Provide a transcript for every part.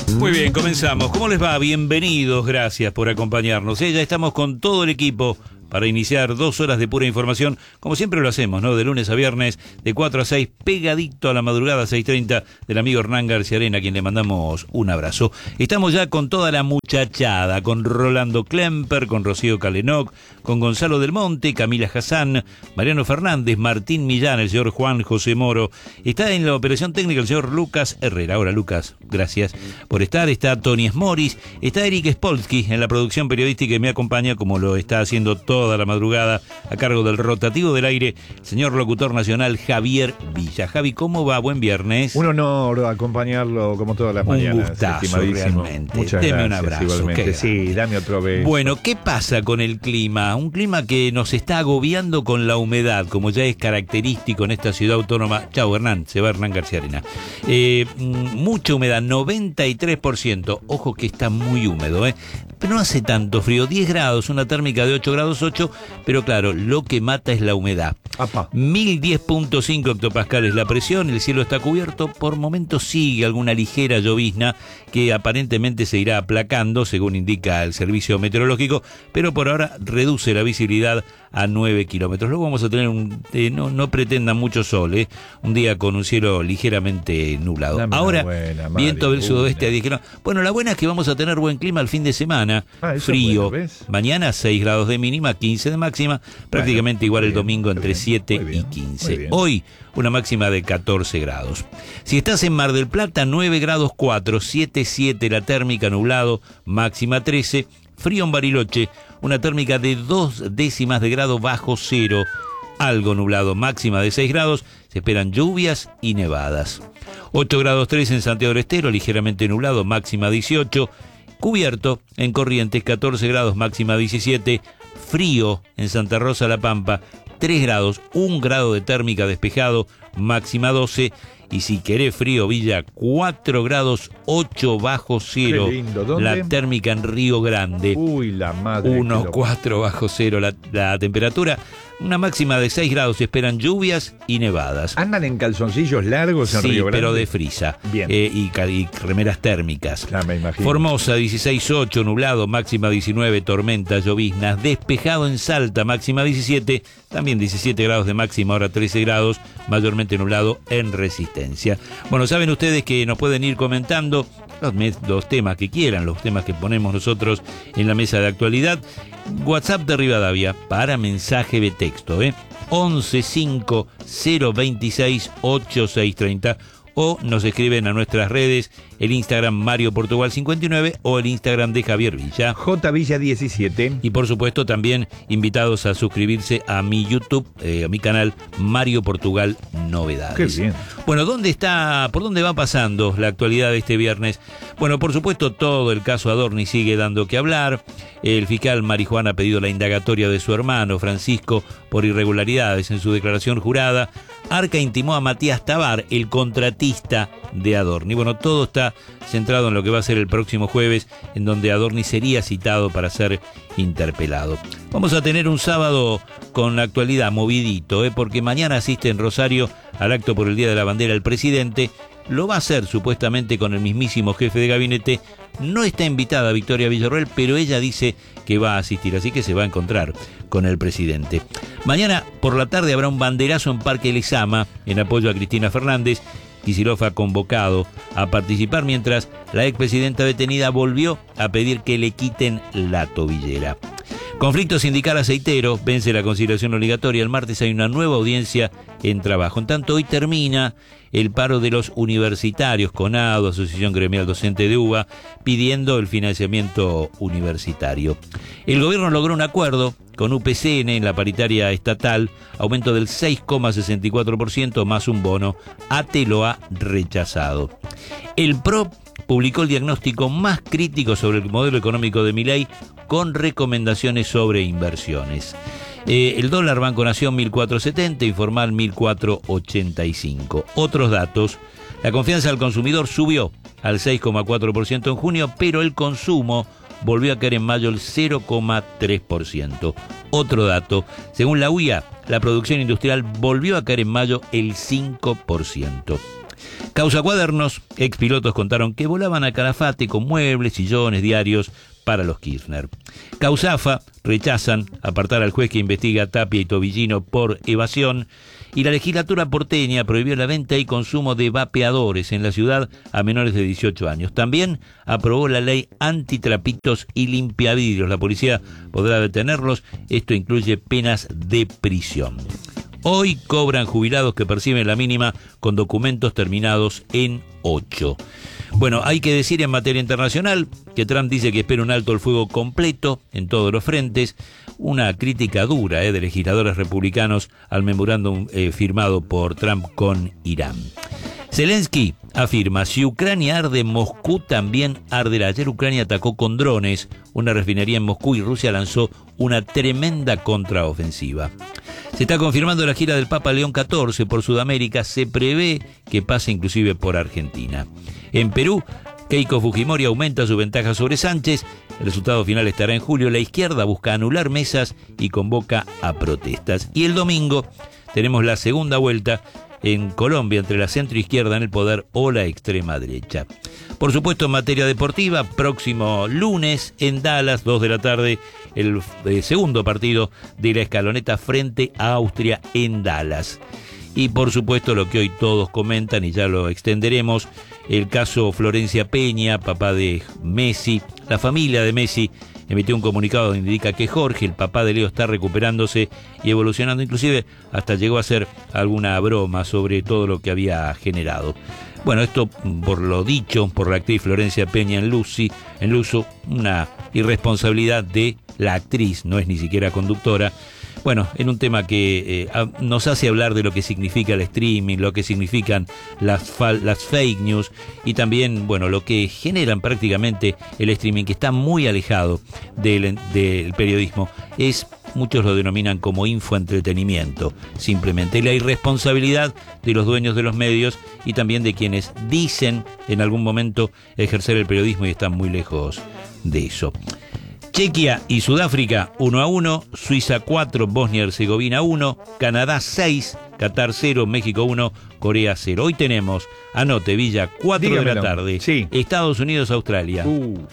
Muy bien, comenzamos. ¿Cómo les va? Bienvenidos, gracias por acompañarnos. Ya estamos con todo el equipo para iniciar 2 horas de pura información, como siempre lo hacemos, ¿no? De lunes a viernes, de 4 a 6, pegadito a la madrugada, 6:30, del amigo Hernán García Arena, a quien le mandamos un abrazo. Estamos ya con toda la muchachada, con Rolando Klemper, con Rocío Calenoc, con Gonzalo Del Monte, Camila Hassan, Mariano Fernández, Martín Millán, el señor Juan José Moro. Está en la operación técnica el señor Lucas Herrera. Hola, Lucas, gracias por estar. Está Tony Smoris, está Eric Spolsky en la producción periodística que me acompaña, como lo está haciendo toda la madrugada, a cargo del rotativo del aire, el señor locutor nacional Javier Villa. Javi, ¿cómo va? Buen viernes. Un honor acompañarlo como todas las mañanas. Un gustazo, realmente. Muchas Deme gracias, un abrazo. igualmente. Sí, dame otro beso. Bueno, ¿qué pasa con el clima? Un clima que nos está agobiando con la humedad, como ya es característico en esta ciudad autónoma. Chau, Hernán, se va Hernán García Arena. Mucha humedad, 93%. Ojo que está muy húmedo, pero no hace tanto frío. 10 grados, una térmica de 8 grados 8, pero claro, lo que mata es la humedad. 1010.5 hectopascales la presión, el cielo está cubierto, por momentos sigue alguna ligera llovizna que aparentemente se irá aplacando, según indica el servicio meteorológico, pero por ahora reduce la visibilidad a 9 kilómetros. Luego vamos a tener no pretendan mucho sol, un día con un cielo ligeramente nublado. Dame ahora, buena, viento del sudoeste a 10 kilómetros. Bueno, la buena es que vamos a tener buen clima el fin de semana, frío. Bueno, mañana 6 grados de mínima, 15 de máxima, prácticamente igual el domingo entre 7 bien, y 15. bien. Hoy una máxima de 14 grados. Si estás en Mar del Plata, 9 grados 4, 7 la térmica, nublado, máxima 13. Frío en Bariloche, una térmica de 2 décimas de grado bajo cero, algo nublado, máxima de 6 grados, se esperan lluvias y nevadas. 8 grados 3 en Santiago del Estero, ligeramente nublado, máxima 18. Cubierto en Corrientes, 14 grados, máxima 17. Frío en Santa Rosa La Pampa, 3 grados, 1 grado de térmica despejado, máxima 12. Y si querés frío, Villa, 4 grados 8 bajo cero. Qué lindo. ¿Dónde? La térmica en Río Grande. Uy, la madre. 1,4 bajo cero la temperatura. Una máxima de 6 grados, se esperan lluvias y nevadas. ¿Andan en calzoncillos largos en Sí, Río Grande? pero de frisa. Bien. Y remeras térmicas. Ya me imagino. Formosa, 16,8, nublado, máxima 19, tormentas, lloviznas. Despejado en Salta, máxima 17, también 17 grados de máxima, ahora 13 grados, mayormente nublado en Resistencia. Bueno, saben ustedes que nos pueden ir comentando los temas que quieran, los temas que ponemos nosotros en la mesa de actualidad. WhatsApp de Rivadavia para mensaje de texto, 11 026 8630, o nos escriben a nuestras redes, el Instagram Mario Portugal 59 o el Instagram de Javier Villa. J Villa 17. Y por supuesto también invitados a suscribirse a mi YouTube, a mi canal Mario Portugal Novedades. Qué bien. Bueno, ¿por dónde va pasando la actualidad de este viernes? Bueno, por supuesto todo el caso Adorni sigue dando que hablar. El fiscal Marijuana ha pedido la indagatoria de su hermano Francisco por irregularidades en su declaración jurada. Arca intimó a Matías Tabar, el contratista de Adorni. Bueno, todo está centrado en lo que va a ser el próximo jueves, en donde Adorni sería citado para ser interpelado. Vamos a tener un sábado con la actualidad movidito, porque mañana asiste en Rosario al acto por el Día de la Bandera el presidente. Lo va a hacer supuestamente con el mismísimo jefe de gabinete. No está invitada Victoria Villarroel, pero ella dice que va a asistir, así que se va a encontrar con el presidente. Mañana por la tarde habrá un banderazo en Parque Lezama en apoyo a Cristina Fernández. Kicillof ha convocado a participar, mientras la expresidenta detenida volvió a pedir que le quiten la tobillera. Conflicto sindical aceitero, vence la conciliación obligatoria. El martes hay una nueva audiencia en trabajo. En tanto, hoy termina el paro de los universitarios, CONADO, Asociación Gremial Docente de UBA, pidiendo el financiamiento universitario. El gobierno logró un acuerdo con UPCN en la paritaria estatal, aumento del 6,64% más un bono. ATE lo ha rechazado. El PRO publicó el diagnóstico más crítico sobre el modelo económico de Milei, con recomendaciones sobre inversiones. El dólar Banco Nación 1.470, informal 1.485. Otros datos: la confianza del consumidor subió al 6,4% en junio, pero el consumo volvió a caer en mayo el 0,3%. Otro dato: según la UIA, la producción industrial volvió a caer en mayo el 5%. Causa Cuadernos, expilotos contaron que volaban a Calafate con muebles, sillones, diarios para los Kirchner. Causafa, rechazan apartar al juez que investiga a Tapia y Tobillino por evasión. Y la legislatura porteña prohibió la venta y consumo de vapeadores en la ciudad a menores de 18 años. También aprobó la ley antitrapitos y limpiavidrios. La policía podrá detenerlos. Esto incluye penas de prisión. Hoy cobran jubilados que perciben la mínima con documentos terminados en 8. Bueno, hay que decir en materia internacional que Trump dice que espera un alto el fuego completo en todos los frentes. Una crítica dura de legisladores republicanos al memorándum firmado por Trump con Irán. Zelensky afirma, si Ucrania arde, Moscú también arderá. Ayer Ucrania atacó con drones una refinería en Moscú y Rusia lanzó una tremenda contraofensiva. Se está confirmando la gira del Papa León XIV por Sudamérica. Se prevé que pase inclusive por Argentina. En Perú, Keiko Fujimori aumenta su ventaja sobre Sánchez. El resultado final estará en julio. La izquierda busca anular mesas y convoca a protestas. Y el domingo tenemos la segunda vuelta en Colombia entre la centroizquierda en el poder o la extrema derecha. Por supuesto, en materia deportiva, próximo lunes en Dallas, 2 de la tarde, el segundo partido de la escaloneta frente a Austria en Dallas. Y por supuesto lo que hoy todos comentan, y ya lo extenderemos, el caso Florencia Peña, papá de Messi. La familia de Messi emitió un comunicado donde indica que Jorge, el papá de Leo, está recuperándose y evolucionando, inclusive hasta llegó a hacer alguna broma sobre todo lo que había generado. Bueno, esto por lo dicho por la actriz Florencia Peña en Luso, una irresponsabilidad de la actriz, no es ni siquiera conductora. Bueno, en un tema que nos hace hablar de lo que significa el streaming, lo que significan las fake news y también, bueno, lo que generan prácticamente el streaming, que está muy alejado del periodismo. Muchos lo denominan como infoentretenimiento, simplemente. La irresponsabilidad de los dueños de los medios y también de quienes dicen en algún momento ejercer el periodismo y están muy lejos de eso. Chequia y Sudáfrica 1-1, Suiza 4, Bosnia-Herzegovina 1, Canadá 6, Qatar 0, México 1, Corea 0. Hoy tenemos, anote Villa, 4 Dígamelo. de la tarde, Sí. Estados Unidos, Australia,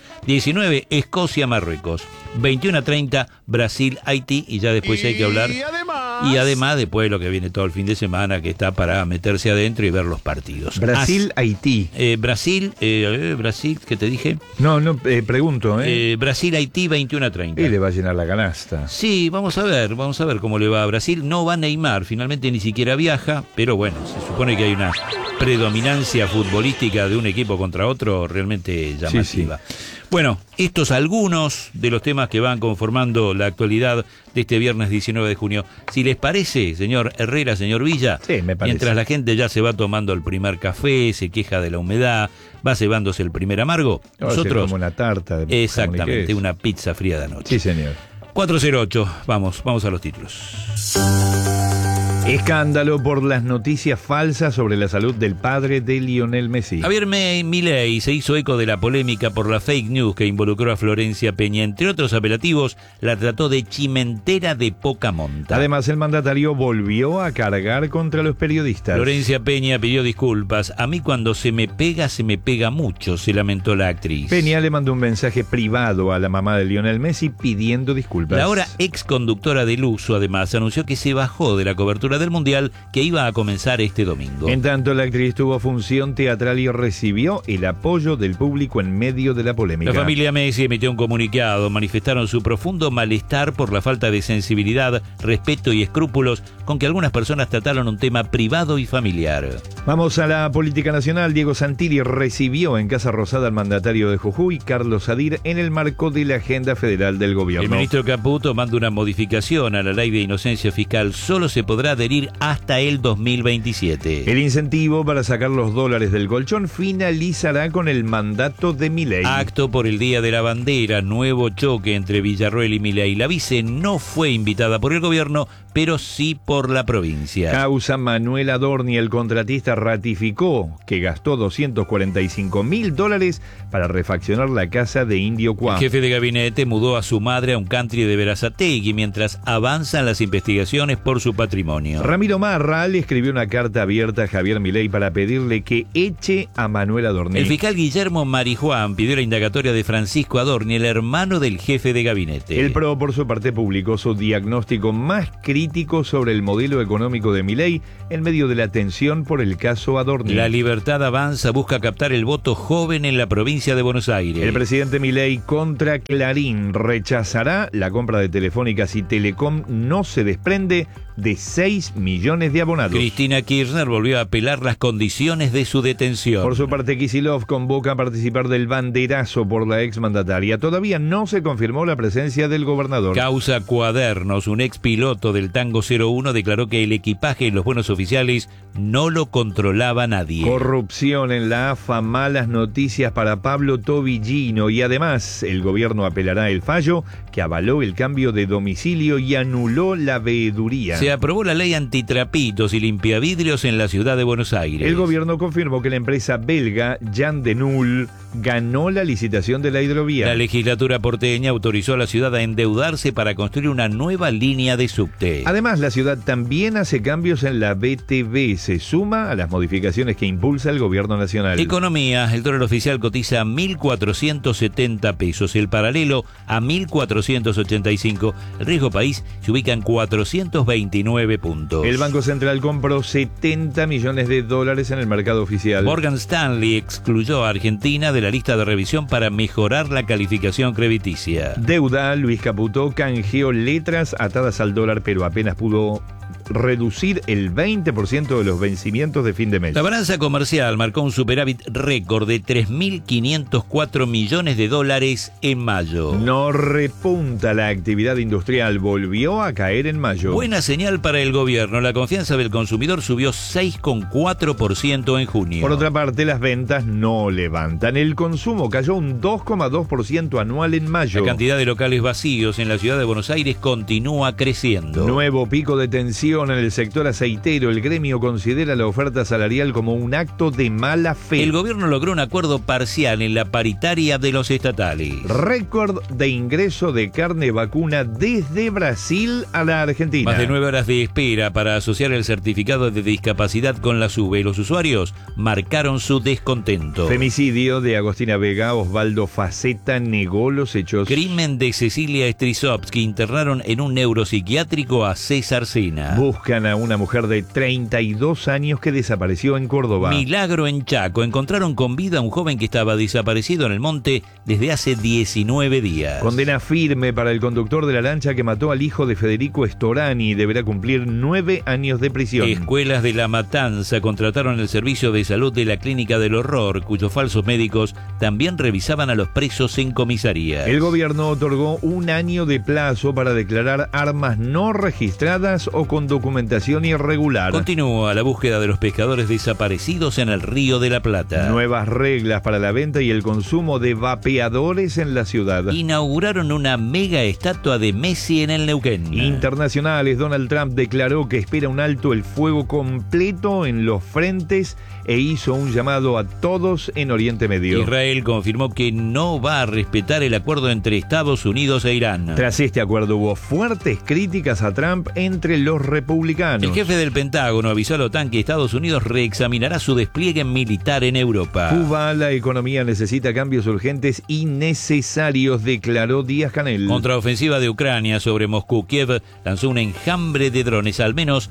19, Escocia, Marruecos, 21:30, Brasil, Haití, y ya después hay que hablar. Y además, después lo que viene todo el fin de semana, que está para meterse adentro y ver los partidos. Brasil, Haití. Brasil, ¿qué te dije? No, pregunto, Brasil, Haití, 21:30. Y le va a llenar la canasta. Sí, vamos a ver cómo le va a Brasil. No va Neymar, finalmente ni siquiera viaja, pero bueno, se supone que hay una predominancia futbolística de un equipo contra otro realmente llamativa. Sí. Bueno, estos algunos de los temas que van conformando la actualidad de este viernes 19 de junio. Si les parece, señor Herrera, señor Villa, sí, me parece. Mientras la gente ya se va tomando el primer café, se queja de la humedad, va cebándose el primer amargo, nosotros como una tarta de exactamente, una pizza fría de anoche. Sí, señor. 408, vamos a los títulos. Escándalo por las noticias falsas sobre la salud del padre de Lionel Messi. Javier Milei se hizo eco de la polémica por la fake news que involucró a Florencia Peña. Entre otros apelativos, la trató de chimentera de poca monta. Además, el mandatario volvió a cargar contra los periodistas. Florencia Peña pidió disculpas. A mí cuando se me pega mucho, se lamentó la actriz. Peña le mandó un mensaje privado a la mamá de Lionel Messi pidiendo disculpas. La ahora ex conductora de Luso, además, anunció que se bajó de la cobertura del Mundial que iba a comenzar este domingo. En tanto, la actriz tuvo función teatral y recibió el apoyo del público en medio de la polémica. La familia Messi emitió un comunicado, manifestaron su profundo malestar por la falta de sensibilidad, respeto y escrúpulos con que algunas personas trataron un tema privado y familiar. Vamos a la política nacional. Diego Santilli recibió en Casa Rosada al mandatario de Jujuy, Carlos Sadir, en el marco de la agenda federal del gobierno. El ministro Caputo manda una modificación a la ley de inocencia fiscal. Solo se podrá adherir hasta el 2027. El incentivo para sacar los dólares del colchón finalizará con el mandato de Milei. Acto por el Día de la Bandera, nuevo choque entre Villarroel y Milei. La vice no fue invitada por el gobierno, pero sí por la provincia. Causa Manuel Adorni, el contratista ratificó que gastó $245.000 para refaccionar la casa de Indio Cuá. El jefe de gabinete mudó a su madre a un country de Berazategui mientras avanzan las investigaciones por su patrimonio. Ramiro Marra le escribió una carta abierta a Javier Milei para pedirle que eche a Manuel Adorni. El fiscal Guillermo Marijuán pidió la indagatoria de Francisco Adorni, el hermano del jefe de gabinete. El PRO, por su parte, publicó su diagnóstico más crítico sobre el modelo económico de Milei en medio de la tensión por el caso Adorni. La Libertad Avanza busca captar el voto joven en la provincia de Buenos Aires. El presidente Milei contra Clarín rechazará la compra de Telefónica si Telecom no se desprende de 6 millones de abonados. Cristina Kirchner volvió a apelar las condiciones de su detención. Por su parte, Kicillof convoca a participar del banderazo por la exmandataria. Todavía no se confirmó la presencia del gobernador. Causa Cuadernos, un ex piloto del Tango 01 declaró que el equipaje en los vuelos oficiales no lo controlaba nadie. Corrupción en la AFA, malas noticias para Pablo Tobillino y además el gobierno apelará el fallo que avaló el cambio de domicilio y anuló la veeduría. Se aprobó la ley antitrapitos y limpiavidrios en la ciudad de Buenos Aires. El gobierno confirmó que la empresa belga Jan de Null ganó la licitación de la hidrovía. La legislatura porteña autorizó a la ciudad a endeudarse para construir una nueva línea de subte. Además, la ciudad también hace cambios en la BTV. Se suma a las modificaciones que impulsa el gobierno nacional. Economía, el dólar oficial cotiza a 1.470 pesos, el paralelo a 1.485. El riesgo país se ubica en 429 puntos. El Banco Central compró $70 millones en el mercado oficial. Morgan Stanley excluyó a Argentina de la lista de revisión para mejorar la calificación crediticia. Deuda, Luis Caputo canjeó letras atadas al dólar, pero apenas pudo reducir el 20% de los vencimientos de fin de mes. La balanza comercial marcó un superávit récord de $3.504 millones en mayo. No repunta la actividad industrial, volvió a caer en mayo. Buena señal para el gobierno, la confianza del consumidor subió 6,4% en junio. Por otra parte, las ventas no levantan. El consumo cayó un 2,2% anual en mayo. La cantidad de locales vacíos en la ciudad de Buenos Aires continúa creciendo. Nuevo pico de tensión en el sector aceitero. El gremio considera la oferta salarial como un acto de mala fe. El gobierno logró un acuerdo parcial en la paritaria de los estatales. Récord de ingreso de carne vacuna desde Brasil a la Argentina. Más de 9 horas de espera para asociar el certificado de discapacidad con la SUBE. Los usuarios marcaron su descontento. Femicidio de Agostina Vega. Osvaldo Faceta negó los hechos. Crimen de Cecilia Strisovsky. Internaron en un neuropsiquiátrico a César Sena. Buscan a una mujer de 32 años que desapareció en Córdoba. Milagro en Chaco. Encontraron con vida a un joven que estaba desaparecido en el monte desde hace 19 días. Condena firme para el conductor de la lancha que mató al hijo de Federico Storani. Deberá cumplir 9 años de prisión. Escuelas de La Matanza contrataron el servicio de salud de la Clínica del Horror, cuyos falsos médicos también revisaban a los presos en comisaría. El gobierno otorgó 1 año de plazo para declarar armas no registradas o con documentación irregular. Continúa la búsqueda de los pescadores desaparecidos en el Río de la Plata. Nuevas reglas para la venta y el consumo de vapeadores en la ciudad. Inauguraron una mega estatua de Messi en el Neuquén. Internacionales, Donald Trump declaró que espera un alto el fuego completo en los frentes e hizo un llamado a todos en Oriente Medio. Israel confirmó que no va a respetar el acuerdo entre Estados Unidos e Irán. Tras este acuerdo hubo fuertes críticas a Trump entre los republicanos. El jefe del Pentágono avisó a la OTAN que Estados Unidos reexaminará su despliegue militar en Europa. Cuba, la economía necesita cambios urgentes y necesarios, declaró Díaz-Canel. Contraofensiva de Ucrania sobre Moscú. Kiev lanzó un enjambre de drones, al menos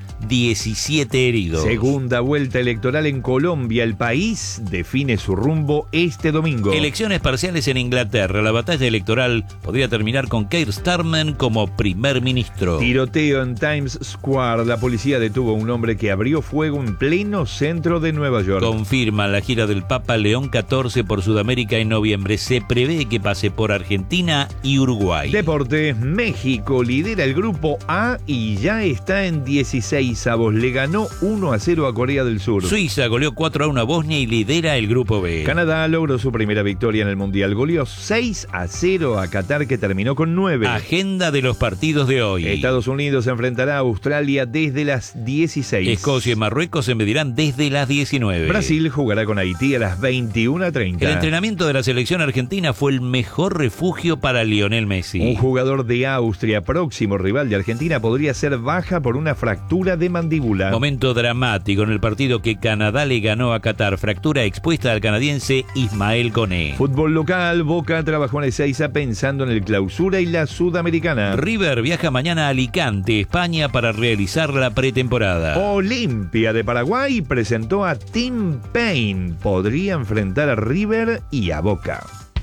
17 heridos. Segunda vuelta electoral en Colombia. El país define su rumbo este domingo. Elecciones parciales en Inglaterra. La batalla electoral podría terminar con Keir Starmer como primer ministro. Tiroteo en Times Square. Newark, la policía detuvo a un hombre que abrió fuego en pleno centro de Nueva York. Confirma la gira del Papa León XIV por Sudamérica en noviembre. Se prevé que pase por Argentina y Uruguay. Deportes, México lidera el grupo A y ya está en 16avos. Le ganó 1-0 a Corea del Sur. Suiza goleó 4-1 a Bosnia y lidera el grupo B. Canadá logró su primera victoria en el Mundial. Goleó 6-0 a Qatar, que terminó con 9. Agenda de los partidos de hoy. Estados Unidos se enfrentará a Australia desde las 16. Escocia y Marruecos se medirán desde las 19. Brasil jugará con Haití a las 21:30. El entrenamiento de la selección argentina fue el mejor refugio para Lionel Messi. Un jugador de Austria, próximo rival de Argentina, podría ser baja por una fractura de mandíbula. Momento dramático en el partido que Canadá le ganó a Qatar. Fractura expuesta al canadiense Ismael Koné. Fútbol local, Boca trabajó en Ezeiza pensando en el Clausura y la Sudamericana. River viaja mañana a Alicante, España, para realizar la pretemporada. Olimpia de Paraguay presentó a Tim Payne. Podría enfrentar a River y a Boca.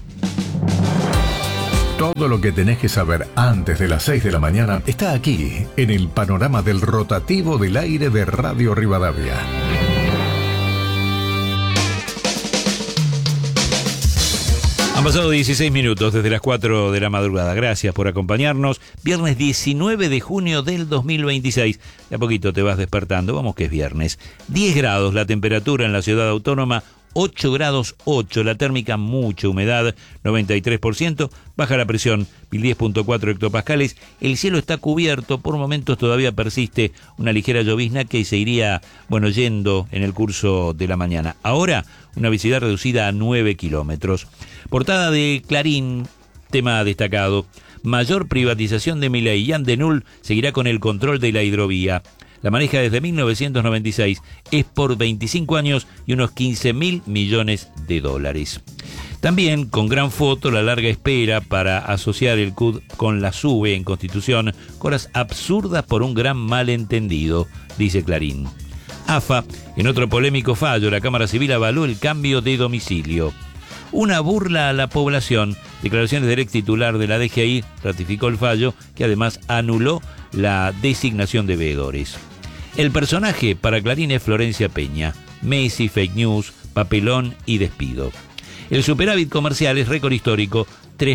Todo lo que tenés que saber antes de las 6 de la mañana está aquí, en el panorama del rotativo del aire de Radio Rivadavia. Han pasado 16 minutos desde las 4 de la madrugada. Gracias por acompañarnos. Viernes 19 de junio del 2026. De a poquito te vas despertando. Vamos que es viernes. 10 grados la temperatura en la ciudad autónoma. 8 grados 8, la térmica, mucha humedad, 93%, baja la presión, 10.4 hectopascales, el cielo está cubierto, por momentos todavía persiste una ligera llovizna que se iría, yendo en el curso de la mañana. Ahora, una visibilidad reducida a 9 kilómetros. Portada de Clarín, tema destacado, mayor privatización de Milei. Jan Denul seguirá con el control de la hidrovía. La maneja desde 1996, es por 25 años y unos 15.000 millones de dólares. También, con gran foto, la larga espera para asociar el CUT con la SUBE en Constitución, colas absurdas por un gran malentendido, dice Clarín. AFA, en otro polémico fallo, la Cámara Civil avaló el cambio de domicilio. Una burla a la población. Declaraciones del ex titular de la DGI ratificó el fallo, que además anuló la designación de veedores. El personaje para Clarín es Florencia Peña. Messi, fake news, papelón y despido. El superávit comercial es récord histórico,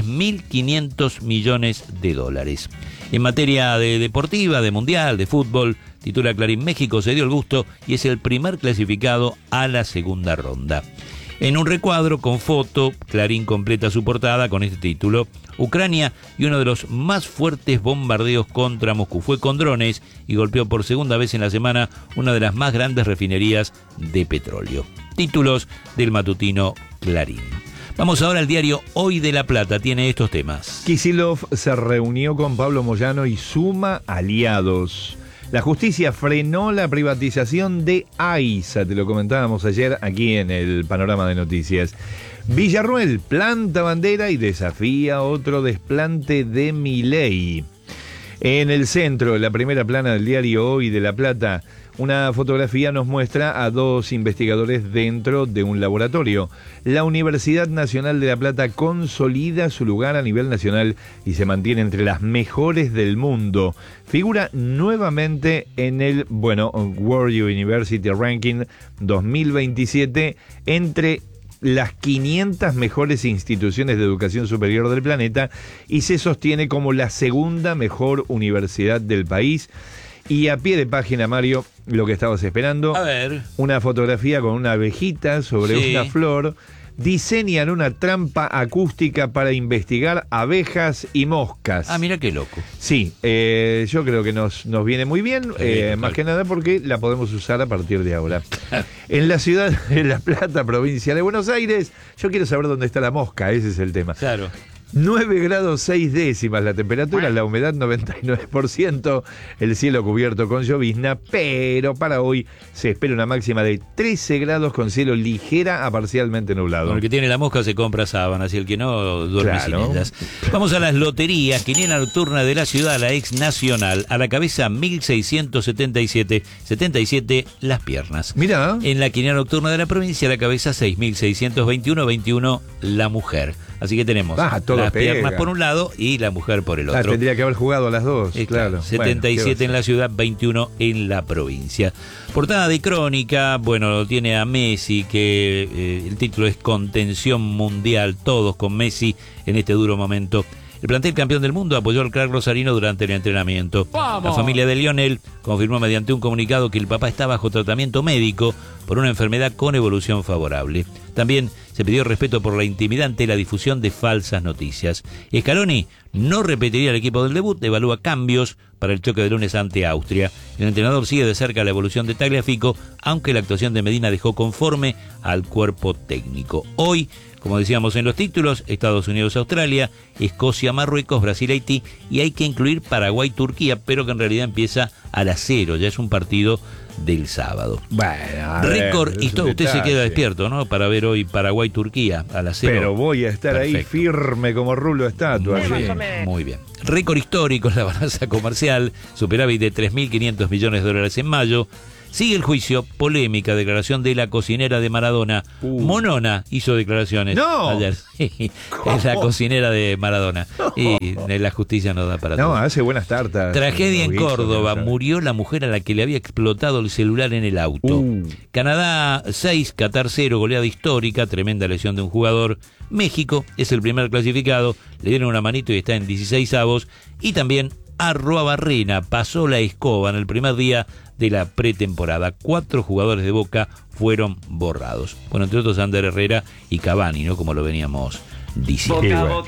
3.500 millones de dólares. En materia de deportiva, de mundial, de fútbol, titula Clarín: México se dio el gusto y es el primer clasificado a la segunda ronda. En un recuadro con foto, Clarín completa su portada con este título: Ucrania y uno de los más fuertes bombardeos contra Moscú. Fue con drones y golpeó por segunda vez en la semana una de las más grandes refinerías de petróleo. Títulos del matutino Clarín. Vamos ahora al diario Hoy de La Plata, tiene estos temas. Kicillof se reunió con Pablo Moyano y suma aliados. La justicia frenó la privatización de AISA, te lo comentábamos ayer aquí en el panorama de noticias. Villarruel planta bandera y desafía otro desplante de Milei. En el centro, en la primera plana del diario Hoy de La Plata, una fotografía nos muestra a dos investigadores dentro de un laboratorio. La Universidad Nacional de La Plata consolida su lugar a nivel nacional y se mantiene entre las mejores del mundo. Figura nuevamente en el, World University Ranking 2027 entre las 500 mejores instituciones de educación superior del planeta y se sostiene como la segunda mejor universidad del país. Y a pie de página, Mario, lo que estabas esperando. A ver. Una fotografía con una abejita sobre una flor. Diseñan una trampa acústica para investigar abejas y moscas. Ah, mira qué loco. Sí, yo creo que nos viene muy bien, más que nada porque la podemos usar a partir de ahora. En la ciudad de La Plata, provincia de Buenos Aires, yo quiero saber dónde está la mosca, ese es el tema. Claro. 9 grados 6 décimas la temperatura, la humedad 99%, el cielo cubierto con llovizna, pero para hoy se espera una máxima de 13 grados con cielo ligera a parcialmente nublado. Con el que tiene la mosca se compra sábanas y el que no duerme sin ellas. Vamos a las loterías. Quiniela nocturna de la ciudad, la ex nacional. A la cabeza 1677, 77 las piernas. Mirá. En la quiniela nocturna de la provincia, a la cabeza 6621, 21 la mujer. Así que tenemos todo las pega. piernas por un lado y la mujer por el otro. Tendría que haber jugado a las dos, claro. 77 bueno, en la ciudad, 21 en la provincia. Portada de Crónica, bueno, tiene a Messi, que el título es Contención Mundial, todos con Messi en este duro momento. El plantel campeón del mundo apoyó al crack rosarino durante el entrenamiento. ¡Vamos! La familia de Lionel confirmó mediante un comunicado que el papá está bajo tratamiento médico por una enfermedad con evolución favorable. También se pidió respeto por la intimidad ante la difusión de falsas noticias. Scaloni no repetiría el equipo del debut, evalúa cambios para el choque de lunes ante Austria. El entrenador sigue de cerca la evolución de Tagliafico, aunque la actuación de Medina dejó conforme al cuerpo técnico. Hoy, como decíamos en los títulos, Estados Unidos-Australia, Escocia-Marruecos, Brasil-Haití, y hay que incluir Paraguay-Turquía, pero que en realidad empieza a las 0, ya es un partido del sábado. Bueno, Récord histórico. Usted se queda despierto, ¿no? Para ver hoy Paraguay-Turquía a las 0. Pero voy a estar ahí firme como rulo estatua. Muy bien. Récord histórico en la balanza comercial, superávit de 3.500 millones de dólares en mayo. Sigue el juicio, polémica declaración de la cocinera de Maradona. Monona hizo declaraciones ayer. Es la cocinera de Maradona. Y la justicia no da para todo. Hace buenas tartas. Tragedia en Córdoba. Murió la mujer a la que le había explotado el celular en el auto. Canadá 6, Qatar 0, goleada histórica, tremenda lesión de un jugador. México es el primer clasificado. Le dieron una manito y está en 16avos. Y también Arruabarrena pasó la escoba en el primer día de la pretemporada. 4 jugadores de Boca fueron borrados. Bueno, entre otros Ander Herrera y Cavani, ¿no? Como lo veníamos diciendo.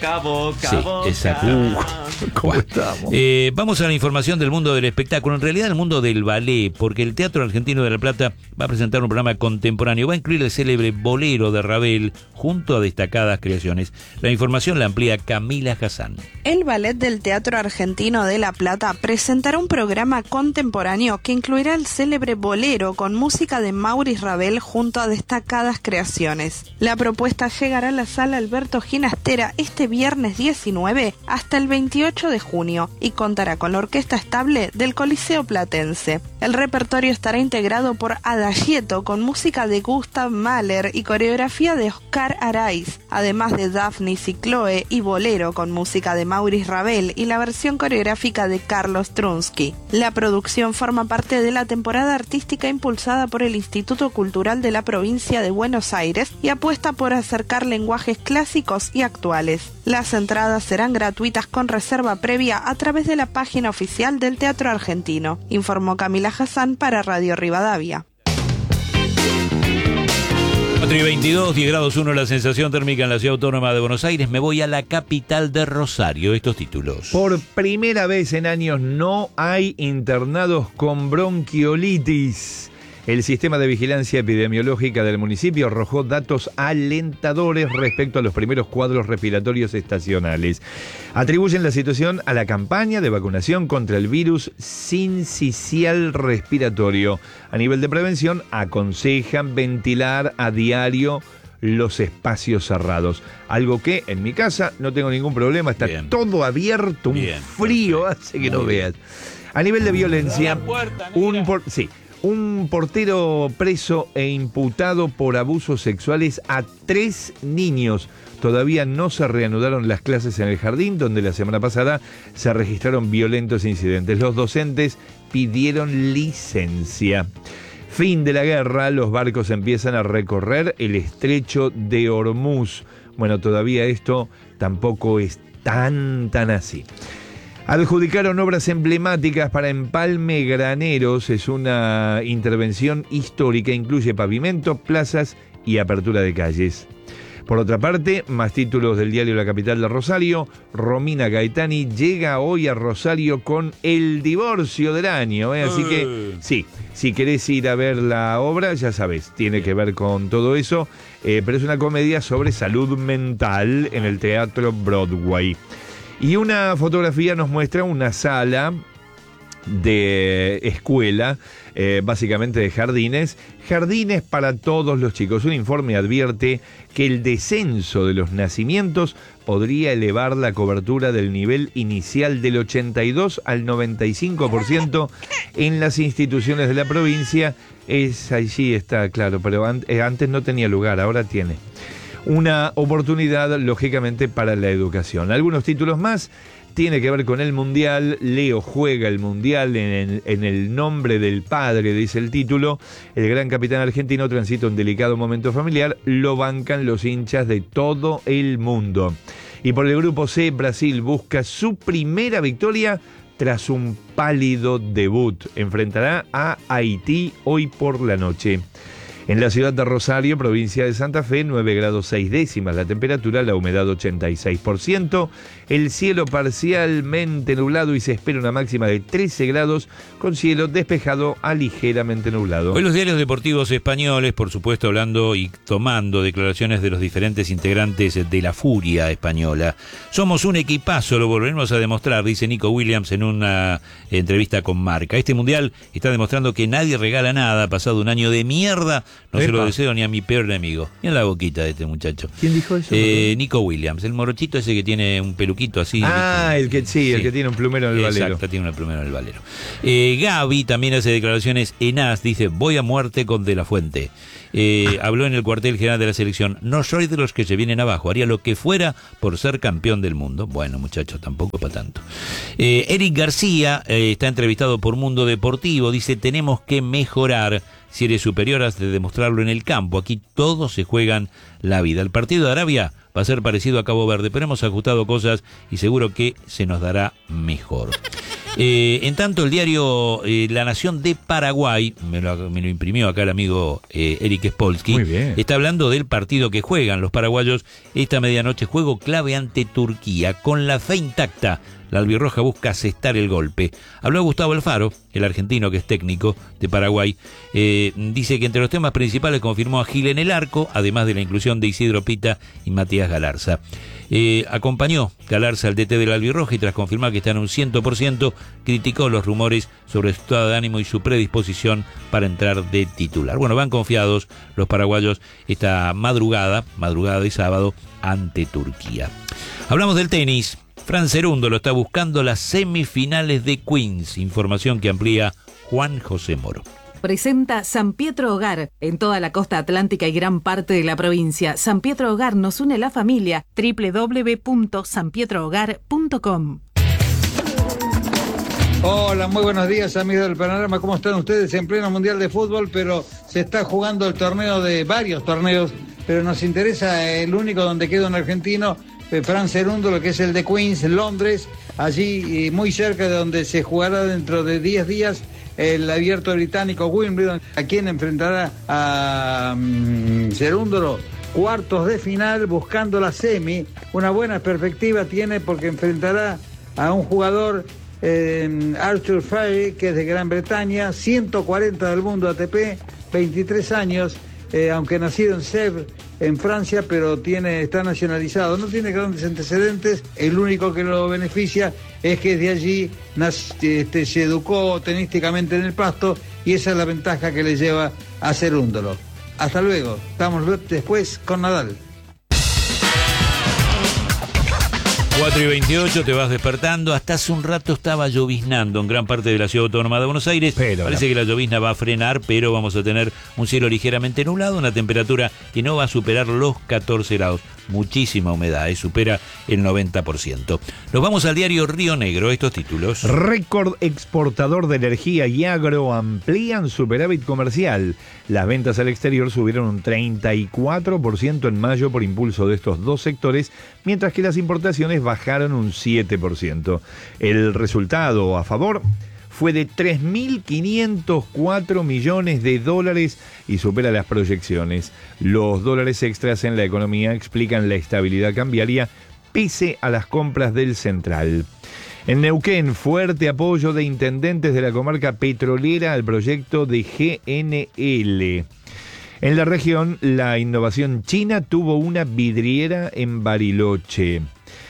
Sí, exacto. ¿Cómo estamos? Vamos a la información del mundo del espectáculo, en realidad el mundo del ballet, porque el Teatro Argentino de La Plata va a presentar un programa contemporáneo, va a incluir el célebre Bolero de Ravel junto a destacadas creaciones. La información la amplía Camila Hassan. El Ballet del Teatro Argentino de La Plata presentará un programa contemporáneo que incluirá el célebre Bolero con música de Maurice Ravel junto a destacadas creaciones. La propuesta llegará a la sala Alberto Ginastera este viernes 19 hasta el 28 de junio y contará con la orquesta estable del Coliseo Platense. El repertorio estará integrado por Adagietto con música de Gustav Mahler y coreografía de Oscar Araiz, además de Daphnis y Chloe y Bolero con música de Maurice Ravel y la versión coreográfica de Carlos Strunsky. La producción forma parte de la temporada artística impulsada por el Instituto Cultural de la Provincia de Buenos Aires y apuesta por acercar lenguajes clásicos y actuales. Las entradas serán gratuitas con reserva previa a través de la página oficial del Teatro Argentino, informó Camila Hassan para Radio Rivadavia. 4:22, 10 grados 1 la sensación térmica en la Ciudad Autónoma de Buenos Aires. Me voy a la capital de Rosario. Estos títulos. Por primera vez en años no hay internados con bronquiolitis. El sistema de vigilancia epidemiológica del municipio arrojó datos alentadores respecto a los primeros cuadros respiratorios estacionales. Atribuyen la situación a la campaña de vacunación contra el virus sincicial respiratorio. A nivel de prevención, aconsejan ventilar a diario los espacios cerrados. Algo que en mi casa no tengo ningún problema, está todo abierto, un frío hace que no veas. A nivel de violencia, un portero preso e imputado por abusos sexuales a 3 niños. Todavía no se reanudaron las clases en el jardín, donde la semana pasada se registraron violentos incidentes. Los docentes pidieron licencia. Fin de la guerra, los barcos empiezan a recorrer el estrecho de Hormuz. Bueno, todavía esto tampoco es tan así. Adjudicaron obras emblemáticas para Empalme Graneros. Es una intervención histórica, incluye pavimento, plazas y apertura de calles. Por otra parte, más títulos del diario La Capital de Rosario. Romina Gaetani llega hoy a Rosario con el divorcio del año. Así que, sí, si querés ir a ver la obra, ya sabes, tiene que ver con todo eso. Pero es una comedia sobre salud mental en el Teatro Broadway. Y una fotografía nos muestra una sala de escuela, básicamente de jardines para todos los chicos. Un informe advierte que el descenso de los nacimientos podría elevar la cobertura del nivel inicial del 82 al 95% en las instituciones de la provincia. Allí está claro, pero antes no tenía lugar, ahora tiene. una oportunidad, lógicamente, para la educación. Algunos títulos más. Tiene que ver con el Mundial. Leo juega el Mundial en el nombre del padre, dice el título. El gran capitán argentino transita un delicado momento familiar. Lo bancan los hinchas de todo el mundo. Y por el grupo C, Brasil busca su primera victoria tras un pálido debut. Enfrentará a Haití hoy por la noche. En la ciudad de Rosario, provincia de Santa Fe, 9 grados 6 décimas la temperatura, la humedad 86%, el cielo parcialmente nublado y se espera una máxima de 13 grados con cielo despejado a ligeramente nublado. Hoy los diarios deportivos españoles, por supuesto, hablando y tomando declaraciones de los diferentes integrantes de la Furia española. Somos un equipazo, lo volveremos a demostrar, dice Nico Williams en una entrevista con Marca. Este mundial está demostrando que nadie regala nada, ha pasado un año de mierda. No se lo deseo ni a mi peor enemigo. Mira la boquita de este muchacho. ¿Quién dijo eso? Nico Williams, el morochito ese que tiene un peluquito así. El que tiene un plumero en el valero. Exacto, tiene un plumero en el valero. Gaby también hace declaraciones en AS, dice, voy a muerte con De La Fuente. Habló en el cuartel general de la selección, no soy de los que se vienen abajo, haría lo que fuera por ser campeón del mundo. Bueno, muchachos, tampoco para tanto. Eric García está entrevistado por Mundo Deportivo, dice, tenemos que mejorar. Si eres superior, has de demostrarlo en el campo. Aquí todos se juegan la vida. El partido de Arabia va a ser parecido a Cabo Verde, pero hemos ajustado cosas y seguro que se nos dará mejor. En tanto, el diario La Nación de Paraguay, me lo imprimió acá el amigo Eric Spolsky, está hablando del partido que juegan los paraguayos esta medianoche, juego clave ante Turquía, con la fe intacta. La albirroja busca asestar el golpe. Habló Gustavo Alfaro, el argentino que es técnico de Paraguay. Dice que entre los temas principales confirmó a Gil en el arco, además de la inclusión de Isidro Pita y Matías Galarza. Acompañó Galarza al DT de la albirroja y tras confirmar que está en un 100%, criticó los rumores sobre su estado de ánimo y su predisposición para entrar de titular. Bueno, van confiados los paraguayos esta madrugada de sábado ante Turquía. Hablamos del tenis. Fran Cerundo lo está buscando las semifinales de Queens. Información que amplía Juan José Moro. Presenta San Pietro Hogar en toda la costa atlántica y gran parte de la provincia. San Pietro Hogar nos une la familia. www.sanpietrohogar.com. Hola, muy buenos días, amigos del Panorama. ¿Cómo están ustedes? En pleno Mundial de Fútbol, pero se está jugando el torneo de varios torneos, pero nos interesa el único donde queda un argentino, Fran Cerundo, lo que es el de Queens, Londres, allí muy cerca de donde se jugará dentro de 10 días el abierto británico Wimbledon, a quien enfrentará a Cerúndolo, cuartos de final, buscando la semi. Una buena perspectiva tiene porque enfrentará a un jugador, Arthur Fry, que es de Gran Bretaña, 140 del mundo ATP, 23 años, aunque nacido en Sèvres, en Francia, pero está nacionalizado, no tiene grandes antecedentes. El único que lo beneficia es que de allí se educó tenísticamente en el Pasto, y esa es la ventaja que le lleva a Cerúndolo. Hasta luego, estamos después con Nadal. 4:28, te vas despertando. Hasta hace un rato estaba lloviznando en gran parte de la ciudad autónoma de Buenos Aires. Parece que la llovizna va a frenar, pero vamos a tener un cielo ligeramente nublado, una temperatura que no va a superar los 14 grados. Muchísima humedad, supera el 90%. Nos vamos al diario Río Negro, estos títulos. Récord exportador de energía y agro amplían superávit comercial. Las ventas al exterior subieron un 34% en mayo por impulso de estos dos sectores, mientras que las importaciones bajaron un 7%. El resultado a favor fue de 3.504 millones de dólares y supera las proyecciones. Los dólares extras en la economía explican la estabilidad cambiaria pese a las compras del central. En Neuquén, fuerte apoyo de intendentes de la comarca petrolera al proyecto de GNL. En la región, la innovación china tuvo una vidriera en Bariloche.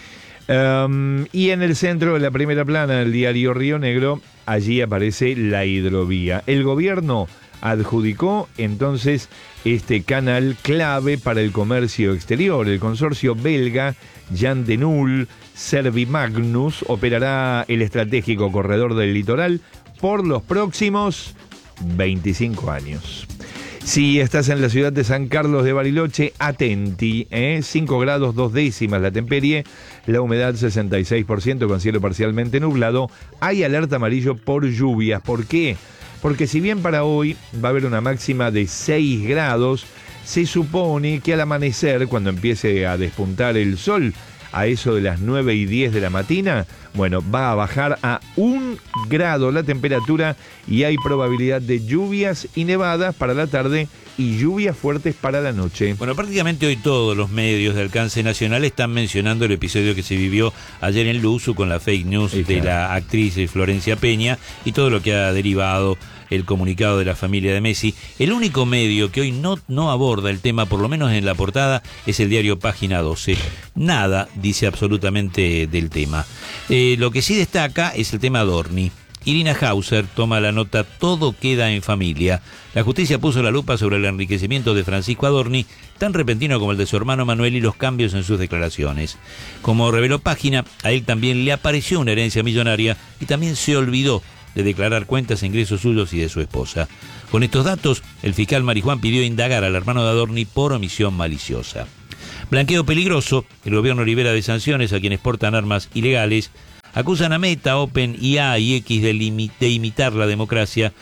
Y en el centro de la primera plana del diario Río Negro, allí aparece la hidrovía. El gobierno adjudicó entonces este canal clave para el comercio exterior. El consorcio belga Jan de Null Servimagnus operará el estratégico corredor del litoral por los próximos 25 años. Si estás en la ciudad de San Carlos de Bariloche, atenti, 5 grados 2 décimas la temperie, la humedad 66% con cielo parcialmente nublado. Hay alerta amarillo por lluvias. ¿Por qué? Porque si bien para hoy va a haber una máxima de 6 grados, se supone que al amanecer, cuando empiece a despuntar el sol, a eso de las 9:10 de la mañana, bueno, va a bajar a 1 grado la temperatura y hay probabilidad de lluvias y nevadas para la tarde y lluvias fuertes para la noche. Bueno, prácticamente hoy todos los medios de alcance nacional están mencionando el episodio que se vivió ayer en Luzu con la fake news de la actriz Florencia Peña y todo lo que ha derivado el comunicado de la familia de Messi. El único medio que hoy no aborda el tema, por lo menos en la portada, es el diario Página 12. Nada dice absolutamente del tema. Lo que sí destaca es el tema Adorni. Irina Hauser toma la nota Todo queda en familia. La justicia puso la lupa sobre el enriquecimiento de Francisco Adorni, tan repentino como el de su hermano Manuel, y los cambios en sus declaraciones. Como reveló Página, a él también le apareció una herencia millonaria y también se olvidó de declarar cuentas e ingresos suyos y de su esposa. Con estos datos, el fiscal Marijuán pidió indagar al hermano de Adorni por omisión maliciosa. Blanqueo peligroso. El gobierno libera de sanciones a quienes portan armas ilegales. Acusan a Meta, Open, IA y X de limitar la democracia.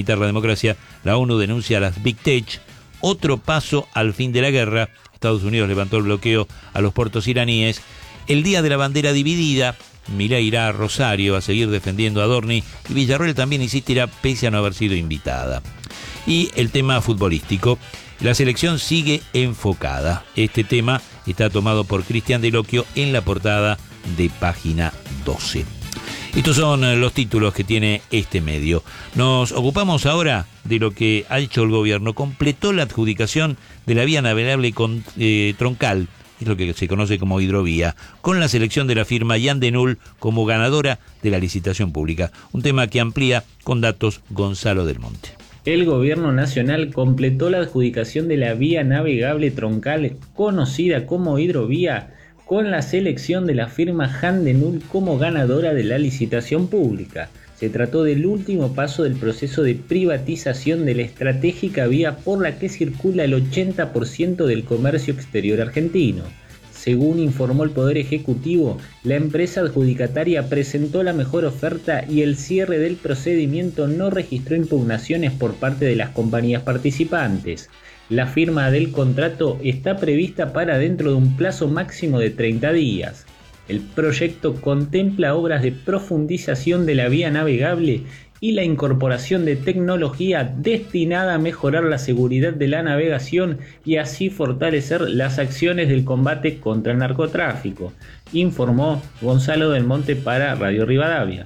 La ONU denuncia a las Big Tech. Otro paso al fin de la guerra. Estados Unidos levantó el bloqueo a los puertos iraníes. El día de la bandera dividida. Milei irá a Rosario a seguir defendiendo a Adorni y Villarroel también insistirá pese a no haber sido invitada. Y el tema futbolístico. La selección sigue enfocada. Este tema está tomado por Cristian Delocchio en la portada de Página 12. Estos son los títulos que tiene este medio. Nos ocupamos ahora de lo que ha hecho el gobierno. Completó la adjudicación de la vía navegable troncal, es lo que se conoce como hidrovía, con la selección de la firma Jan de Null como ganadora de la licitación pública. Un tema que amplía con datos Gonzalo del Monte. El gobierno nacional completó la adjudicación de la vía navegable troncal, conocida como hidrovía, con la selección de la firma Jan de Null como ganadora de la licitación pública. Se trató del último paso del proceso de privatización de la estratégica vía por la que circula el 80% del comercio exterior argentino. Según informó el Poder Ejecutivo, la empresa adjudicataria presentó la mejor oferta y el cierre del procedimiento no registró impugnaciones por parte de las compañías participantes. La firma del contrato está prevista para dentro de un plazo máximo de 30 días. El proyecto contempla obras de profundización de la vía navegable y la incorporación de tecnología destinada a mejorar la seguridad de la navegación y así fortalecer las acciones del combate contra el narcotráfico, informó Gonzalo del Monte para Radio Rivadavia.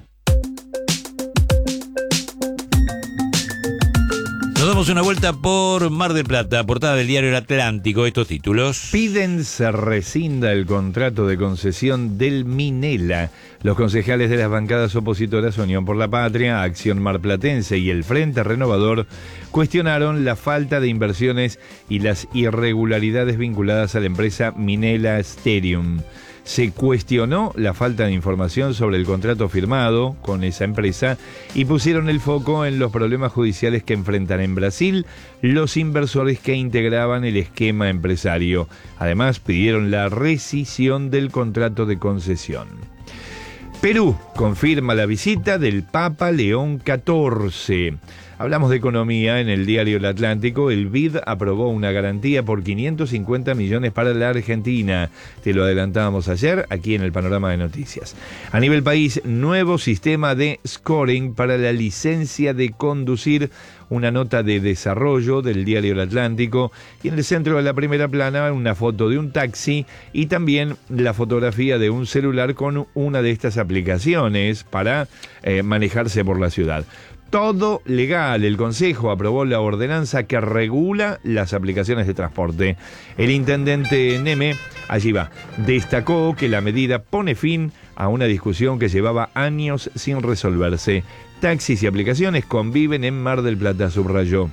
Nos damos una vuelta por Mar del Plata, portada del diario El Atlántico, estos títulos. Piden se rescinda el contrato de concesión del Minela. Los concejales de las bancadas opositoras Unión por la Patria, Acción Marplatense y el Frente Renovador cuestionaron la falta de inversiones y las irregularidades vinculadas a la empresa Minela Sterium. Se cuestionó la falta de información sobre el contrato firmado con esa empresa y pusieron el foco en los problemas judiciales que enfrentan en Brasil los inversores que integraban el esquema empresario. Además, pidieron la rescisión del contrato de concesión. Perú confirma la visita del Papa León XIV. Hablamos de economía en el diario El Atlántico. El BID aprobó una garantía por 550 millones para la Argentina. Te lo adelantábamos ayer aquí en el Panorama de Noticias. A nivel país, nuevo sistema de scoring para la licencia de conducir. Una nota de desarrollo del diario El Atlántico y en el centro de la primera plana una foto de un taxi y también la fotografía de un celular con una de estas aplicaciones para manejarse por la ciudad. Todo legal. El Consejo aprobó la ordenanza que regula las aplicaciones de transporte. El intendente Neme, allí va, destacó que la medida pone fin a una discusión que llevaba años sin resolverse. Taxis y aplicaciones conviven en Mar del Plata, subrayó.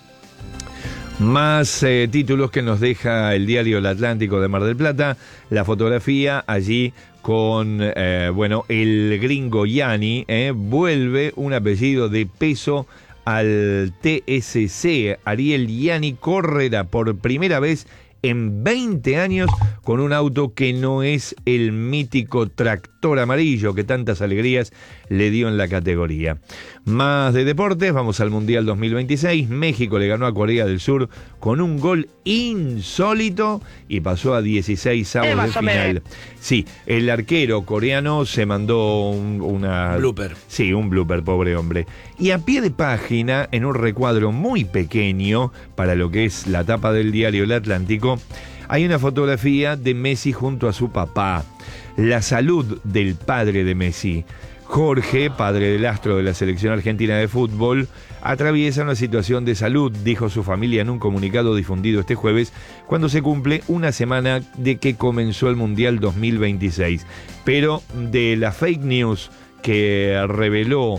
Más títulos que nos deja el diario El Atlántico de Mar del Plata. La fotografía allí con, el gringo Yanni, vuelve un apellido de peso al TSC. Ariel Gianni correrá por primera vez en 20 años con un auto que no es el mítico tractor amarillo que tantas alegrías le dio en la categoría. Más de deportes, vamos al Mundial 2026. México le ganó a Corea del Sur con un gol insólito y pasó a 16 avos de final. Sí, el arquero coreano se mandó una... blooper. Sí, un blooper, pobre hombre. Y a pie de página, en un recuadro muy pequeño para lo que es la tapa del diario El Atlántico, hay una fotografía de Messi junto a su papá. La salud del padre de Messi. Jorge, padre del astro de la selección argentina de fútbol, atraviesa una situación de salud, dijo su familia en un comunicado difundido este jueves, cuando se cumple una semana de que comenzó el Mundial 2026. Pero de la fake news que reveló,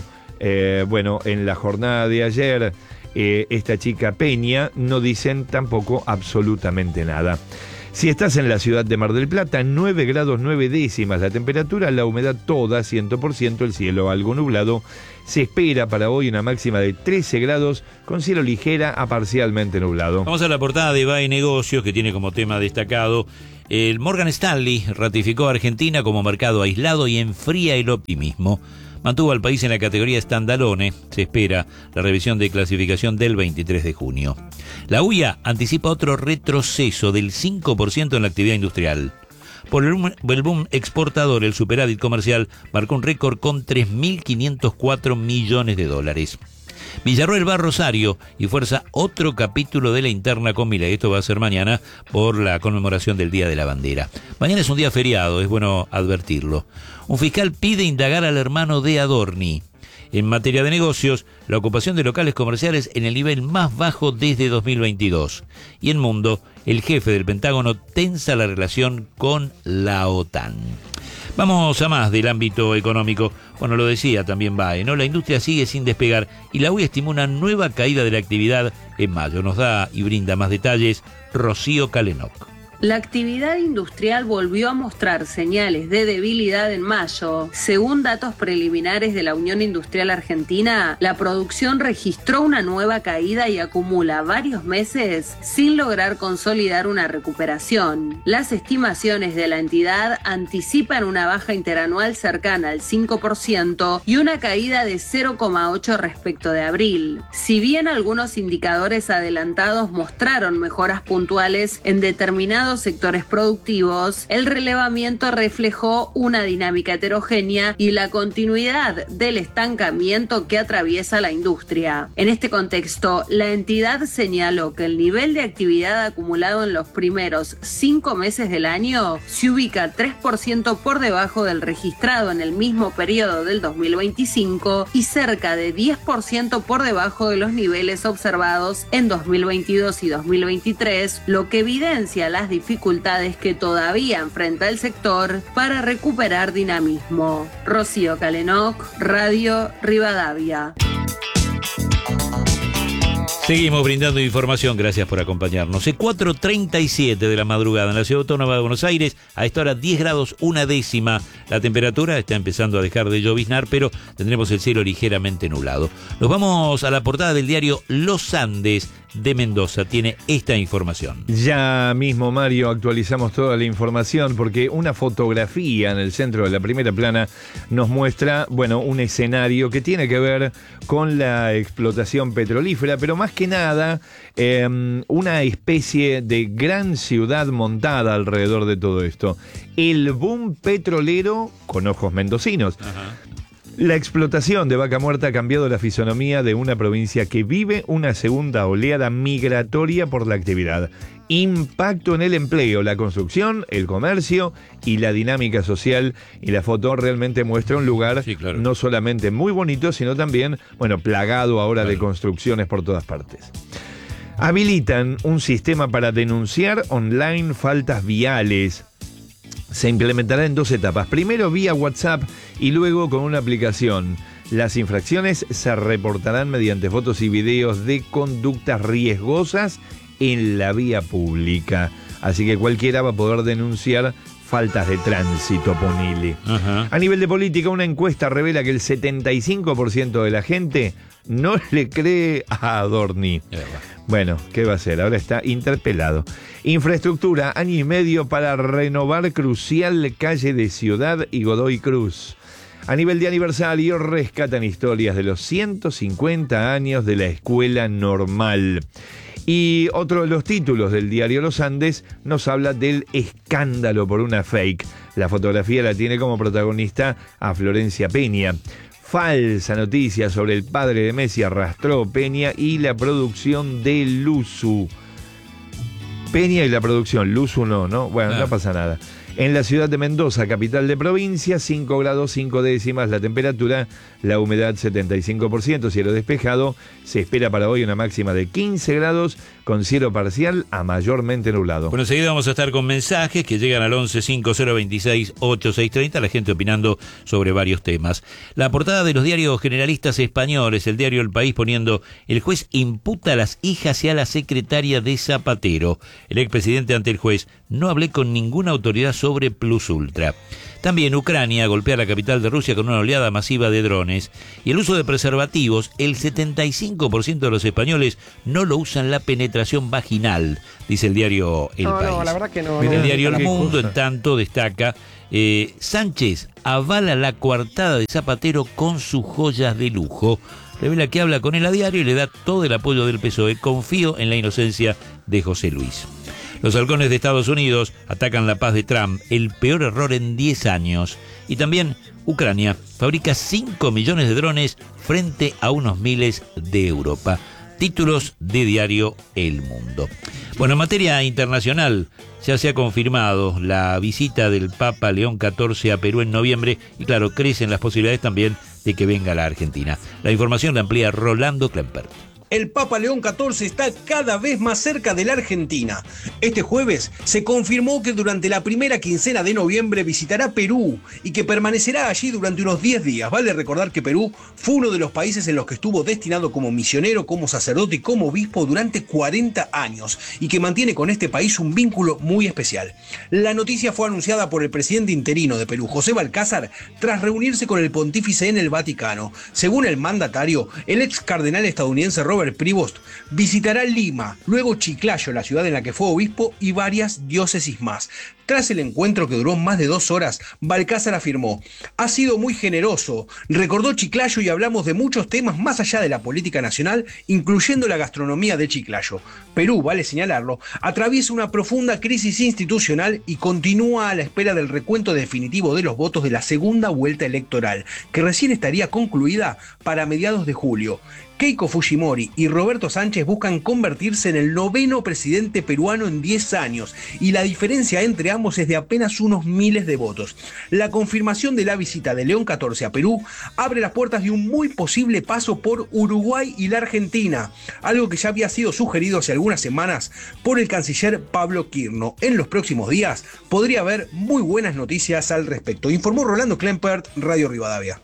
en la jornada de ayer, esta chica Peña, no dicen tampoco absolutamente nada. Si estás en la ciudad de Mar del Plata, 9 grados 9 décimas la temperatura, la humedad toda, 100%, el cielo algo nublado. Se espera para hoy una máxima de 13 grados con cielo ligera a parcialmente nublado. Vamos a la portada de BAE Negocios, que tiene como tema destacado: el Morgan Stanley ratificó a Argentina como mercado aislado y enfría el optimismo. Mantuvo al país en la categoría standalone. Se espera la revisión de clasificación del 23 de junio. La UIA anticipa otro retroceso del 5% en la actividad industrial. Por el boom exportador, el superávit comercial marcó un récord con 3.504 millones de dólares. Villarroel va a Rosario y fuerza otro capítulo de la interna con Milei. Esto va a ser mañana por la conmemoración del Día de la Bandera. Mañana es un día feriado, es bueno advertirlo. Un fiscal pide indagar al hermano de Adorni. En materia de negocios, la ocupación de locales comerciales en el nivel más bajo desde 2022. Y en Mundo, el jefe del Pentágono tensa la relación con la OTAN. Vamos a más del ámbito económico. Bueno, lo decía también BAE, ¿no? La industria sigue sin despegar y la UIA estima una nueva caída de la actividad en mayo. Nos da y brinda más detalles Rocío Calenoc. La actividad industrial volvió a mostrar señales de debilidad en mayo. Según datos preliminares de la Unión Industrial Argentina, la producción registró una nueva caída y acumula varios meses sin lograr consolidar una recuperación. Las estimaciones de la entidad anticipan una baja interanual cercana al 5% y una caída de 0,8% respecto de abril. Si bien algunos indicadores adelantados mostraron mejoras puntuales en determinados sectores productivos, el relevamiento reflejó una dinámica heterogénea y la continuidad del estancamiento que atraviesa la industria. En este contexto, la entidad señaló que el nivel de actividad acumulado en los primeros 5 meses del año se ubica 3% por debajo del registrado en el mismo periodo del 2025 y cerca de 10% por debajo de los niveles observados en 2022 y 2023, lo que evidencia las dificultades que todavía enfrenta el sector para recuperar dinamismo. Rocío Calenoc, Radio Rivadavia. Seguimos brindando información, gracias por acompañarnos. 4:37 de la madrugada en la Ciudad Autónoma de Buenos Aires, a esta hora 10 grados 1 décima. La temperatura está empezando a dejar de lloviznar, pero tendremos el cielo ligeramente nublado. Nos vamos a la portada del diario Los Andes de Mendoza, tiene esta información. Ya mismo, Mario, actualizamos toda la información porque una fotografía en el centro de la primera plana nos muestra, un escenario que tiene que ver con la explotación petrolífera, pero más que nada una especie de gran ciudad montada alrededor de todo esto. El boom petrolero con ojos mendocinos. Ajá. La explotación de Vaca Muerta ha cambiado la fisonomía de una provincia que vive una segunda oleada migratoria por la actividad. Impacto en el empleo, la construcción, el comercio y la dinámica social. Y la foto realmente muestra un lugar no solamente muy bonito, sino también, plagado ahora de construcciones por todas partes. Habilitan un sistema para denunciar online faltas viales. Se implementará en 2 etapas. Primero vía WhatsApp y luego con una aplicación. Las infracciones se reportarán mediante fotos y videos de conductas riesgosas en la vía pública. Así que cualquiera va a poder denunciar faltas de tránsito, ponele. Ajá. A nivel de política, una encuesta revela que el 75% de la gente no le cree a Adorni. Bueno, ¿qué va a hacer? Ahora está interpelado. Infraestructura, año y medio para renovar crucial calle de Ciudad y Godoy Cruz. A nivel de aniversario, rescatan historias de los 150 años de la Escuela Normal. Y otro de los títulos del diario Los Andes nos habla del escándalo por una fake. La fotografía la tiene como protagonista a Florencia Peña. Falsa noticia sobre el padre de Messi arrastró Peña y la producción de Luzu. Peña y la producción, Luzu no. Bueno, no pasa nada. En la ciudad de Mendoza, capital de provincia, 5 grados 5 décimas la temperatura, la humedad 75%, cielo despejado. Se espera para hoy una máxima de 15 grados con cielo parcial a mayormente nublado. Bueno, enseguida vamos a estar con mensajes que llegan al 11 5026 8630, la gente opinando sobre varios temas. La portada de los diarios generalistas españoles, el diario El País poniendo: el juez imputa a las hijas y a la secretaria de Zapatero. El expresidente ante el juez: no hablé con ninguna autoridad sobre Plus Ultra. También Ucrania golpea la capital de Rusia con una oleada masiva de drones. Y el uso de preservativos, el 75% de los españoles no lo usan la penetración vaginal, dice el diario El País. No, la verdad que no. El diario El Mundo, cosa. en tanto, destaca: Sánchez avala la coartada de Zapatero con sus joyas de lujo. Revela que habla con él a diario y le da todo el apoyo del PSOE. Confío en la inocencia de José Luis. Los halcones de Estados Unidos atacan la paz de Trump, el peor error en 10 años. Y también Ucrania fabrica 5 millones de drones frente a unos miles de Europa. Títulos de diario El Mundo. Bueno, en materia internacional, ya se ha confirmado la visita del Papa León XIV a Perú en noviembre y claro, crecen las posibilidades también de que venga a la Argentina. La información la amplía Rolando Klempert. El Papa León XIV está cada vez más cerca de la Argentina. Este jueves se confirmó que durante la primera quincena de noviembre visitará Perú y que permanecerá allí durante unos 10 días. Vale recordar que Perú fue uno de los países en los que estuvo destinado como misionero, como sacerdote y como obispo durante 40 años y que mantiene con este país un vínculo muy especial. La noticia fue anunciada por el presidente interino de Perú, José Balcázar, tras reunirse con el pontífice en el Vaticano. Según el mandatario, el ex cardenal estadounidense Robert Prevost visitará Lima, luego Chiclayo, la ciudad en la que fue obispo, y varias diócesis más. Tras el encuentro que duró más de 2 horas, Balcázar afirmó: ha sido muy generoso, recordó Chiclayo y hablamos de muchos temas más allá de la política nacional, incluyendo la gastronomía de Chiclayo. Perú, vale señalarlo, atraviesa una profunda crisis institucional y continúa a la espera del recuento definitivo de los votos de la segunda vuelta electoral, que recién estaría concluida para mediados de julio. Keiko Fujimori y Roberto Sánchez buscan convertirse en el 9º presidente peruano en 10 años y la diferencia entre ambos es de apenas unos miles de votos. La confirmación de la visita de León XIV a Perú abre las puertas de un muy posible paso por Uruguay y la Argentina, algo que ya había sido sugerido hace algunas semanas por el canciller Pablo Quirno. En los próximos días podría haber muy buenas noticias al respecto, informó Rolando Klempert, Radio Rivadavia.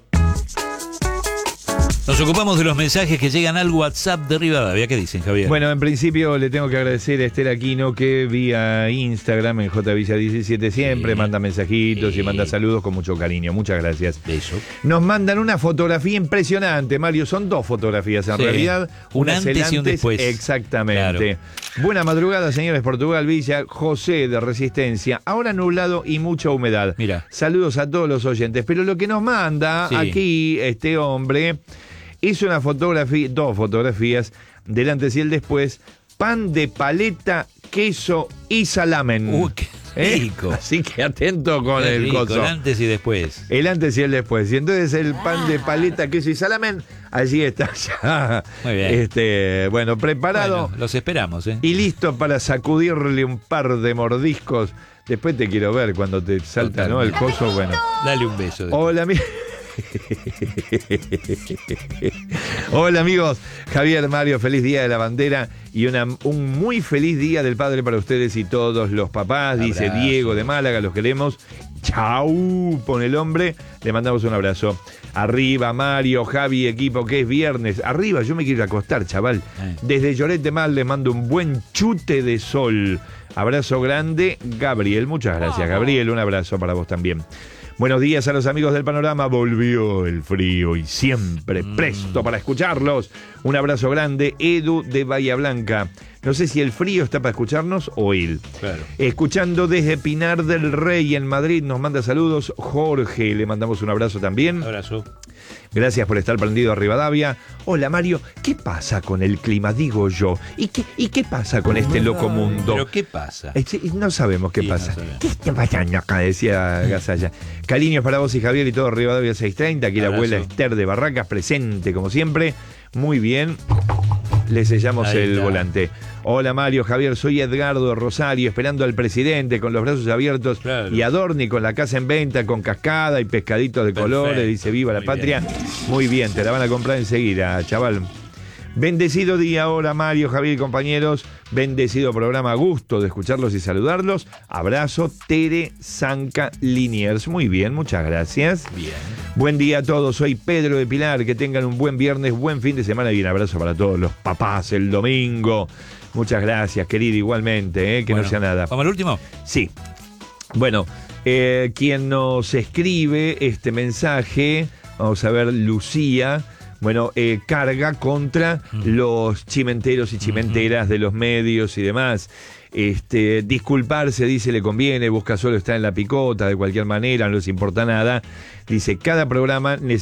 Nos ocupamos de los mensajes que llegan al WhatsApp de Rivadavia. ¿Qué dicen, Javier? Bueno, en principio le tengo que agradecer a Esther Aquino, que vía Instagram en JVilla17 siempre manda mensajitos y manda saludos con mucho cariño. Muchas gracias. Eso. Nos mandan una fotografía impresionante, Mario. Son 2 fotografías en realidad. Un Una antes y un después. Exactamente. Claro. Buena madrugada, señores. Portugal Villa. José de Resistencia. Ahora nublado y mucha humedad. Mira. Saludos a todos los oyentes. Pero lo que nos manda aquí este hombre hizo una fotografía, 2 fotografías, del antes y el después: pan de paleta, queso y salamen. Qué rico. Así que atento con el rico, coso. el antes y después. El antes y el después. Y entonces el pan de paleta, queso y salamen, allí está ya. Muy bien. Bueno, preparado. Bueno, los esperamos, y listo para sacudirle un par de mordiscos. Después te quiero ver cuando te salta, ¿no? El coso, bueno. Dale un beso. Hola, Hola amigos, Javier, Mario, feliz Día de la Bandera Y un muy feliz Día del Padre para ustedes y todos los papás, dice Diego de Málaga, los queremos. Chau, pone el hombre, le mandamos un abrazo. Arriba, Mario, Javi, equipo, que es viernes. Arriba, yo me quiero ir a acostar, chaval. Desde Lloret de Mar les mando un buen chute de sol. Abrazo grande, Gabriel. Muchas gracias, Gabriel. Un abrazo para vos también. Buenos días a los amigos del Panorama. Volvió el frío y siempre presto para escucharlos. Un abrazo grande, Edu de Bahía Blanca. No sé si el frío está para escucharnos o él. Claro. Escuchando desde Pinar del Rey en Madrid, nos manda saludos Jorge, le mandamos un abrazo también. Abrazo. Gracias por estar prendido a Rivadavia. Hola Mario, ¿qué pasa con el clima? Digo yo. ¿Y qué pasa con este loco mundo? ¿Pero qué pasa? No sabemos qué pasa. No ¿Qué está pasando acá? Decía Gasalla. Cariños para vos y Javier y todo Rivadavia 630. Aquí Abrazo. la abuela Esther de Barracas presente como siempre. Muy bien. Le sellamos Ahí el está. volante. Hola Mario, Javier, soy Edgardo Rosario, esperando al presidente con los brazos abiertos, claro. y a Dorni con la casa en venta, con cascada y pescaditos de Perfecto. colores, dice viva la Muy patria. bien. Muy bien, te la van a comprar enseguida, chaval. Bendecido día ahora, Mario, Javier y compañeros. Bendecido programa, gusto de escucharlos y saludarlos. Abrazo, Tere Zanca Liniers. Muy bien, muchas gracias. Bien. Buen día a todos, soy Pedro de Pilar. Que tengan un buen viernes, buen fin de semana y un abrazo para todos los papás el domingo. Muchas gracias, querido, igualmente, que Bueno, no sea nada. ¿Vamos al último? Sí. Bueno, quien nos escribe este mensaje, vamos a ver, Lucía. Bueno, carga contra los chimenteros y chimenteras de los medios y demás. Disculparse, dice, le conviene, Buscasuelo está en la picota, de cualquier manera, no les importa nada. Dice, cada programa